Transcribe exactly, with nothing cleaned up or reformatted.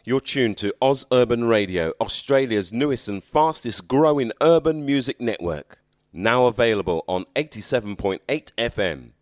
You're tuned to Oz Urban Radio, Australia's newest and fastest growing urban music network. Now available on eighty-seven point eight F M.